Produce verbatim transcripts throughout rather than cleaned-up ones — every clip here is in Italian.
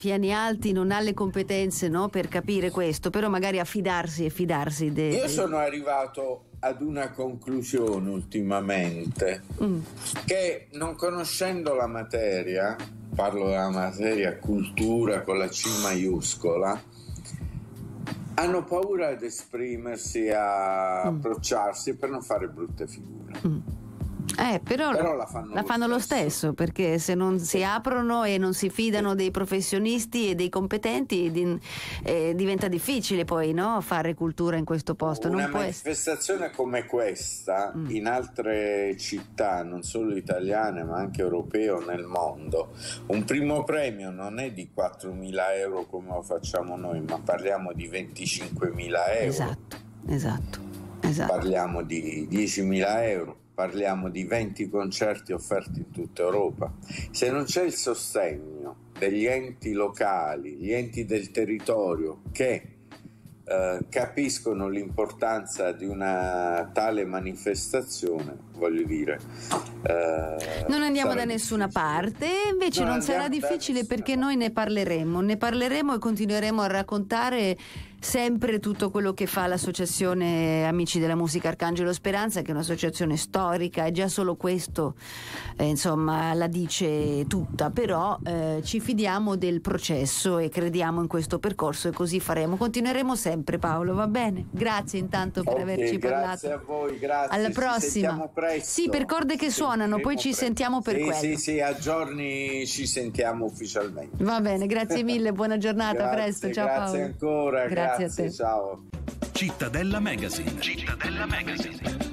piani alti, non ha le competenze, no, per capire questo, però magari a fidarsi e fidarsi. De... Io sono arrivato ad una conclusione ultimamente, mm. che non conoscendo la materia, parlo della materia cultura con la C maiuscola, hanno paura ad esprimersi, a mm. approcciarsi per non fare brutte figure. Mm. Eh, però, però la fanno, la lo, fanno stesso. lo stesso, perché se non sì. si aprono e non si fidano sì. dei professionisti e dei competenti, di, eh, diventa difficile poi, no, fare cultura in questo posto. Una non manifestazione essere... come questa mm. in altre città, non solo italiane ma anche europee o nel mondo, un primo premio non è di quattromila euro come lo facciamo noi, ma parliamo di venticinquemila euro. Esatto, esatto, esatto. Parliamo di diecimila euro. Parliamo di venti concerti offerti in tutta Europa. Se non c'è il sostegno degli enti locali, gli enti del territorio che eh, capiscono l'importanza di una tale manifestazione, voglio dire, eh, non andiamo da nessuna parte, invece non, non sarà difficile perché noi ne parleremo, ne parleremo e continueremo a raccontare sempre tutto quello che fa l'associazione Amici della Musica Arcangelo Speranza, che è un'associazione storica e già solo questo eh, insomma la dice tutta, però eh, ci fidiamo del processo e crediamo in questo percorso e così faremo, continueremo sempre. Paolo, va bene? Grazie intanto per okay, averci grazie parlato. Grazie a voi, grazie. Alla ci prossima. Presto. Sì, per corde che suonano, poi ci presto. sentiamo per sì, quello. Sì, sì, a giorni ci sentiamo ufficialmente. Va bene, grazie mille, buona giornata, grazie, presto, ciao grazie Paolo. Grazie ancora, grazie, grazie a te. Ciao. Cittadella Magazine. Cittadella Magazine.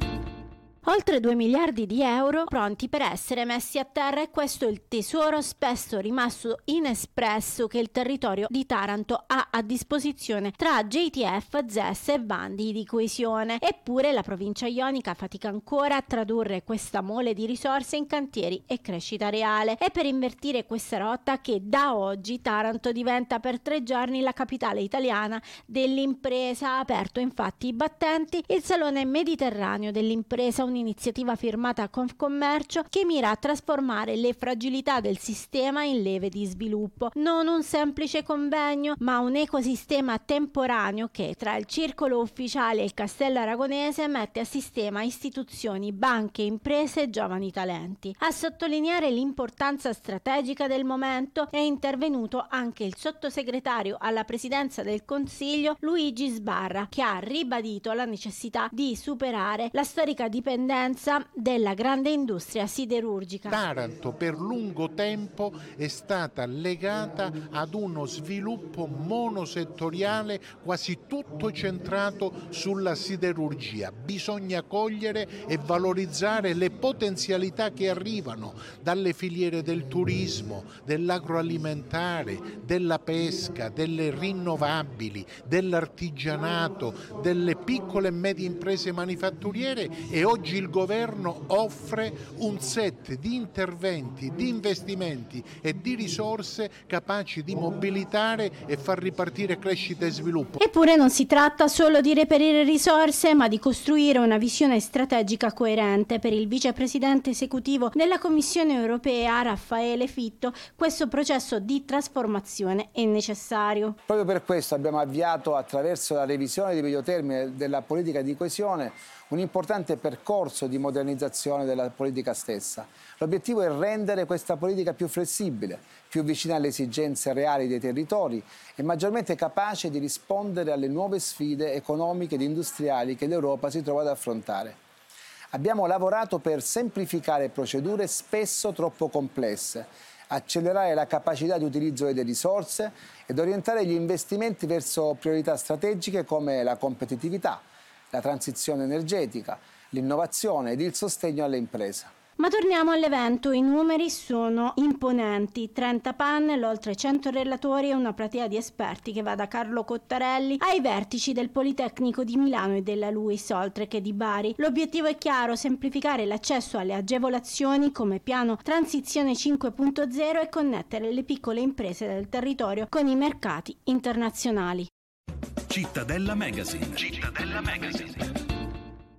Oltre due miliardi di euro pronti per essere messi a terra, e questo è il tesoro spesso rimasto inespresso che il territorio di Taranto ha a disposizione tra J T F, Z E S e bandi di coesione. Eppure la provincia ionica fatica ancora a tradurre questa mole di risorse in cantieri e crescita reale. È per invertire questa rotta che da oggi Taranto diventa per tre giorni la capitale italiana dell'impresa. Ha aperto infatti i battenti il Salone Mediterraneo dell'impresa, un'iniziativa firmata con Commercio che mira a trasformare le fragilità del sistema in leve di sviluppo. Non un semplice convegno, ma un ecosistema temporaneo che tra il circolo ufficiale e il Castello Aragonese mette a sistema istituzioni, banche, imprese e giovani talenti. A sottolineare l'importanza strategica del momento è intervenuto anche il sottosegretario alla Presidenza del Consiglio Luigi Sbarra, che ha ribadito la necessità di superare la storica dipendenza della grande industria siderurgica. Taranto per lungo tempo è stata legata ad uno sviluppo monosettoriale quasi tutto centrato sulla siderurgia. Bisogna cogliere e valorizzare le potenzialità che arrivano dalle filiere del turismo, dell'agroalimentare, della pesca, delle rinnovabili, dell'artigianato, delle piccole e medie imprese manifatturiere, e oggi il governo offre un set di interventi, di investimenti e di risorse capaci di mobilitare e far ripartire crescita e sviluppo. Eppure non si tratta solo di reperire risorse, ma di costruire una visione strategica coerente. Per il vicepresidente esecutivo della Commissione europea, Raffaele Fitto, questo processo di trasformazione è necessario. Proprio per questo abbiamo avviato, attraverso la revisione di medio termine della politica di coesione, un importante percorso di modernizzazione della politica stessa. L'obiettivo è rendere questa politica più flessibile, più vicina alle esigenze reali dei territori e maggiormente capace di rispondere alle nuove sfide economiche ed industriali che l'Europa si trova ad affrontare. Abbiamo lavorato per semplificare procedure spesso troppo complesse, accelerare la capacità di utilizzo delle risorse ed orientare gli investimenti verso priorità strategiche come la competitività, la transizione energetica, l'innovazione ed il sostegno alle imprese. Ma torniamo all'evento, i numeri sono imponenti, trenta panel, oltre cento relatori e una platea di esperti che va da Carlo Cottarelli ai vertici del Politecnico di Milano e della LUISS, oltre che di Bari. L'obiettivo è chiaro: semplificare l'accesso alle agevolazioni come piano Transizione cinque punto zero e connettere le piccole imprese del territorio con i mercati internazionali. Cittadella Magazine. Cittadella Magazine.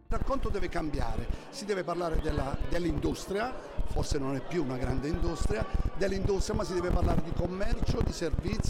Il racconto deve cambiare, si deve parlare della, dell'industria, forse non è più una grande industria, dell'industria, ma si deve parlare di commercio, di servizi.